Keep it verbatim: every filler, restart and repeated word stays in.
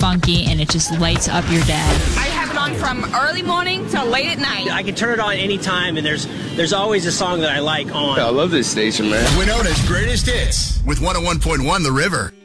funky, and it just lights up your day. I have it on from early morning till late at night. I can turn it on anytime, and there's there's always a song that I like on. Yeah, I love this station, man. Winona's Greatest Hits with one oh one point one The River.